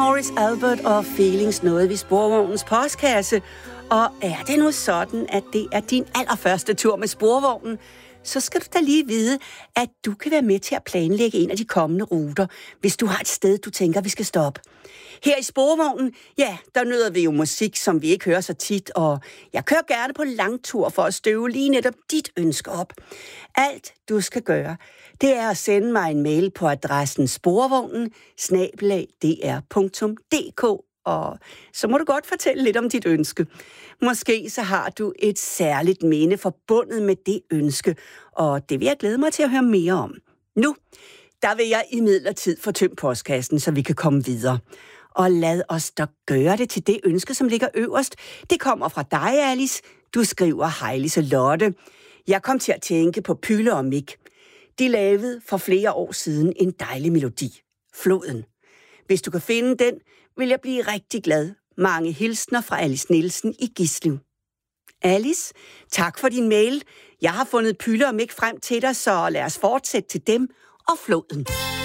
Morris Albert og Feelings nåede vi Sporvognens postkasse. Og er det nu sådan, at det er din allerførste tur med Sporvognen, så skal du da lige vide, at du kan være med til at planlægge en af de kommende ruter, hvis du har et sted, du tænker, vi skal stoppe. Her i Sporvognen, ja, der nyder vi jo musik, som vi ikke hører så tit, og jeg kører gerne på langtur for at støve lige netop dit ønske op. Alt du skal gøre, det er at sende mig en mail på adressen sporvognen@dr.dk, og så må du godt fortælle lidt om dit ønske. Måske så har du et særligt minde forbundet med det ønske, og det vil jeg glæde mig til at høre mere om. Nu, der vil jeg imidlertid få tømt postkassen, så vi kan komme videre. Og lad os da gøre det til det ønske, som ligger øverst. Det kommer fra dig, Alice. Du skriver: Hej Lise Lotte. Jeg kom til at tænke på Pylle og Mik. De lavede for flere år siden en dejlig melodi. Floden. Hvis du kan finde den, vil jeg blive rigtig glad. Mange hilsner fra Alice Nielsen i Gislev. Alice, tak for din mail. Jeg har fundet Pylle og Mik frem til dig, så lad os fortsætte til dem og floden.